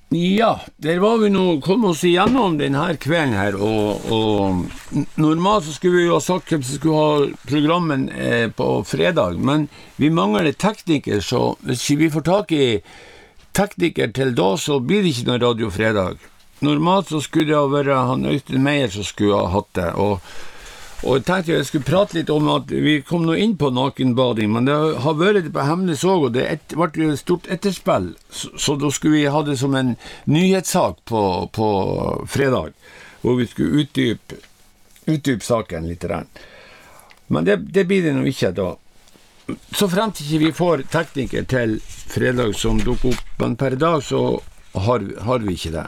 Ja, der var vi nå kom oss igjennom denne kvelden her, og normalt så skulle vi jo ha sagt hvem som skulle ha programmen på fredag, men vi mangler tekniker, så hvis ikke vi får tak i tekniker til da, så blir det ikke noe radio fredag. Normalt så skulle det være han Øystein Meyer som skulle ha hatt det, og jeg tenkte jeg skulle prate litt om at vi kom nå inn på nakenbading, men det har vært det på Hemnes også, og det ble jo et stort etterspill, så da skulle vi ha det som en nyhetssak på fredag, hvor vi skulle utdype saken litt. Men det blir det nå ikke da. Så frem til ikke vi får tekniker til fredag som dukker opp, men per dag så har vi ikke det.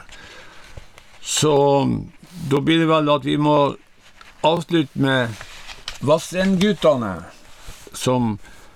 Så da blir det vel at vi må avslutt med Vassendguttene som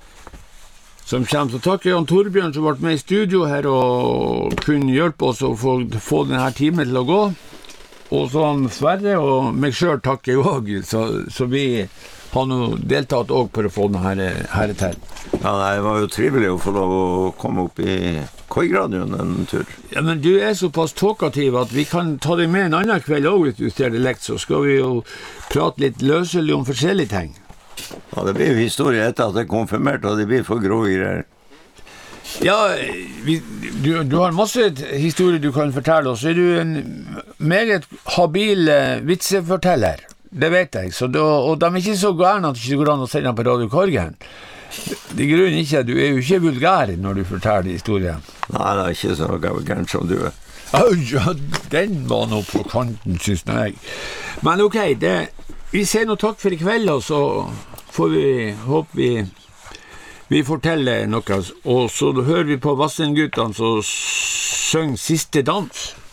kommer. Så takker Jan Torbjørn som ble med i studio her og kunne hjelpe oss å få denne timen til å gå. Og så han Sverre og meg selv takker jeg også, så vi har nå deltatt også for å få denne her til. Ja, det var jo trivelig å få lov å komme opp i Koiradioen en tur. Ja, men du såpass talkativ at vi kan ta deg med en annen kveld også, hvis du ser det lekt, så skal vi jo prate litt løselig om forskjellige ting. Ja, det blir jo historie etter at det er konfirmert, og det blir for grove greier. Ja, du har masse historier du kan fortelle oss. Du en meget habil vitseforteller, det vet jeg. Og de ikke så gærne at det ikke går an å sende dem på Radio Korgen. Det grunnen ikke, du jo ikke vulgær når du forteller historien. Nei, det ikke så gærent som du Ja, den var nå på kanten, synes jeg. Men ok, vi sier noe takk for i kveld, og så får vi håpe vi forteller noe. Og så hører vi på Vassendguttene som synger Siste dans.